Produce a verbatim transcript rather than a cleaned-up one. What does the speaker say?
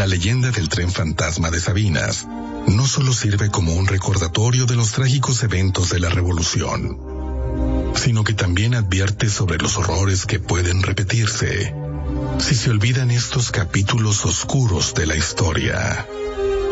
La leyenda del tren fantasma de Sabinas no solo sirve como un recordatorio de los trágicos eventos de la Revolución, sino que también advierte sobre los horrores que pueden repetirse si se olvidan estos capítulos oscuros de la historia.